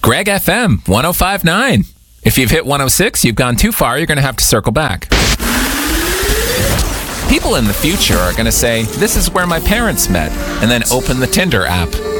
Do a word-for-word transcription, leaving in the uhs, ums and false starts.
Greg F M one oh five point nine. If you've hit one oh six, you've gone too far, you're going to have to circle back. People in the future are going to say, this is where my parents met, and then open the Tinder app.